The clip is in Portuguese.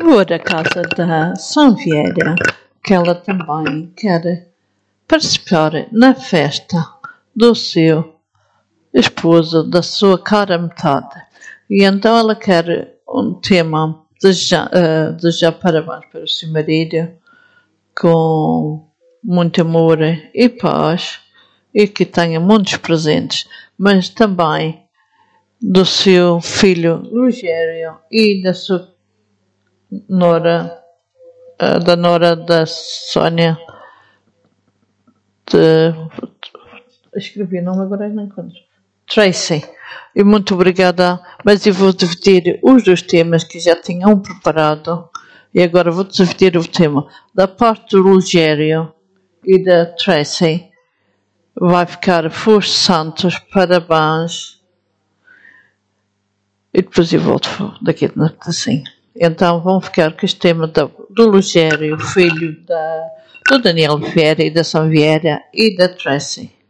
Vou à casa da Sanviera, que ela também quer participar na festa do seu esposo, da sua cara metade. E então ela quer um tema desejar parabéns para o seu marido, com muito amor e paz, e que tenha muitos presentes, mas também do seu filho Rogério e da sua nora, da nora da Sónia, escrevi o nome agora não encontro, Tracy. E muito obrigada, mas eu vou dividir os dois temas que já tinha um preparado, e agora vou dividir o tema da parte do Rogério e da Tracy. Vai ficar Força Santos, parabéns, e depois eu volto daqui assim. Então vão ficar com este tema do Rogério, filho do Daniel Vieira e da Sanviera e da Tracy.